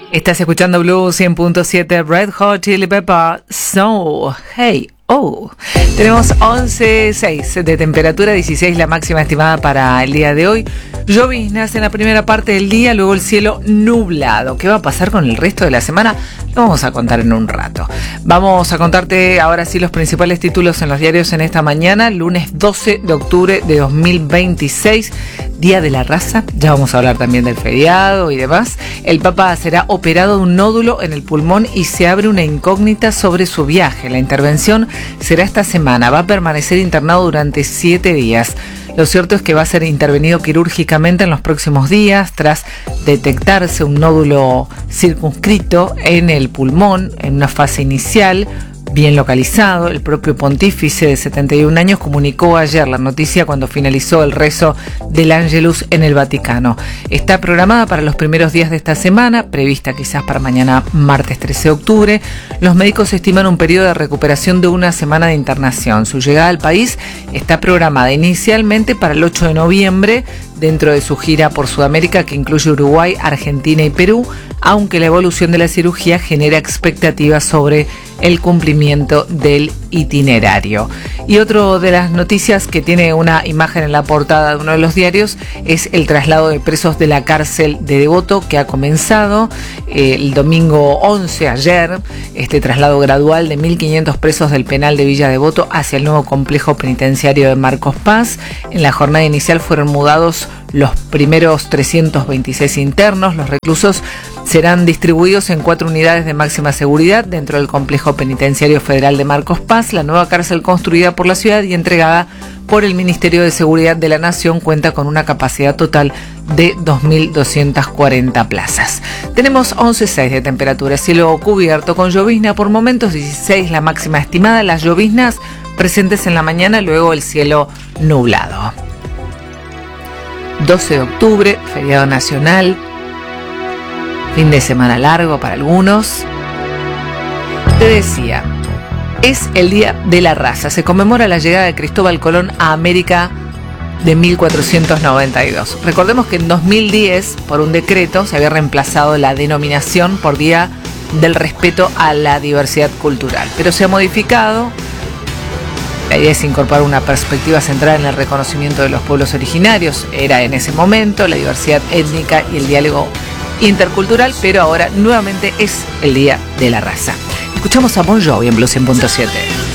Estás escuchando Blue 100.7, Red Hot Chili Pepper, So Hey Oh. Tenemos 11.6 de temperatura, 16 la máxima estimada para el día de hoy. Lloviznas en la primera parte del día, luego el cielo nublado. ¿Qué va a pasar con el resto de la semana? Lo vamos a contar en un rato. Vamos a contarte ahora sí los principales títulos en los diarios en esta mañana, lunes 12 de octubre de 2026, Día de la Raza. Ya vamos a hablar también del feriado y demás. El Papa será operado de un nódulo en el pulmón y se abre una incógnita sobre su viaje. La intervención será esta semana. Va a permanecer internado durante 7 días. Lo cierto es que va a ser intervenido quirúrgicamente en los próximos días tras detectarse un nódulo circunscrito en el pulmón en una fase inicial bien localizado. El propio pontífice de 71 años comunicó ayer la noticia cuando finalizó el rezo del Ángelus en el Vaticano. Está programada para los primeros días de esta semana, prevista quizás para mañana martes 13 de octubre. Los médicos estiman un periodo de recuperación de una semana de internación. Su llegada al país está programada inicialmente para el 8 de noviembre, dentro de su gira por Sudamérica que incluye Uruguay, Argentina y Perú, aunque la evolución de la cirugía genera expectativas sobre el cumplimiento del itinerario. Y otro de las noticias que tiene una imagen en la portada de uno de los diarios es el traslado de presos de la cárcel de Devoto, que ha comenzado el domingo 11, ayer, este traslado gradual de 1.500 presos del penal de Villa Devoto hacia el nuevo complejo penitenciario de Marcos Paz. En la jornada inicial fueron mudados los primeros 326 internos. Los reclusos serán distribuidos en 4 unidades de máxima seguridad dentro del complejo penitenciario federal de Marcos Paz. La nueva cárcel construida por la ciudad y entregada por el Ministerio de Seguridad de la Nación cuenta con una capacidad total de 2.240 plazas. Tenemos 11.6 de temperatura, cielo cubierto con llovizna por momentos, 16 la máxima estimada. Las lloviznas presentes en la mañana, luego el cielo nublado. 12 de octubre, feriado nacional, fin de semana largo para algunos. Te decía, es el Día de la Raza. Se conmemora la llegada de Cristóbal Colón a América de 1492. Recordemos que en 2010, por un decreto, se había reemplazado la denominación por Día del Respeto a la Diversidad Cultural, pero se ha modificado. La idea es incorporar una perspectiva centrada en el reconocimiento de los pueblos originarios. Era en ese momento la diversidad étnica y el diálogo intercultural, pero ahora nuevamente es el Día de la Raza. Escuchamos a Bon Jovi en Blue 100.7.